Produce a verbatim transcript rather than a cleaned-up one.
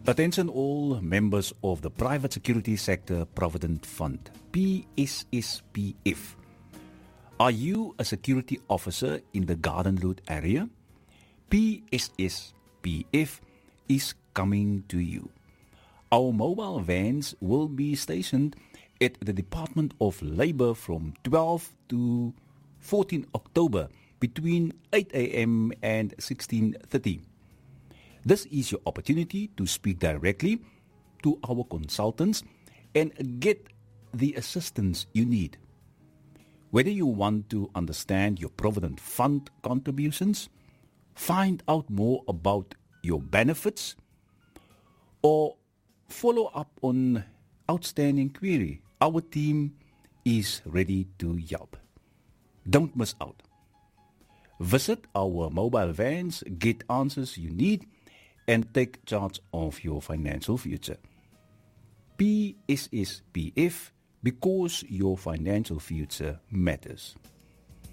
Attention all members of the Private Security Sector Provident Fund, P S S P F. Are you a security officer in the Garden Route area? P S S P F is coming to you. Our mobile vans will be stationed at the Department of Labour from twelve to fourteen October between eight a m and sixteen thirty. This is your opportunity to speak directly to our consultants and get the assistance you need. Whether you want to understand your Provident Fund contributions, find out more about your benefits, or follow up on outstanding query, our team is ready to help. Don't miss out. Visit our mobile vans, get answers you need, and take charge of your financial future. P S S P F, because your financial future matters.